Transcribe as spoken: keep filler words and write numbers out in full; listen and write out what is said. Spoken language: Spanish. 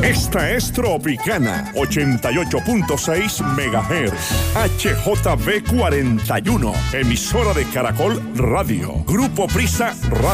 Esta es Tropicana, ochenta y ocho punto seis megahertz. H J B cuarenta y uno, emisora de Caracol Radio. Grupo Prisa Radio.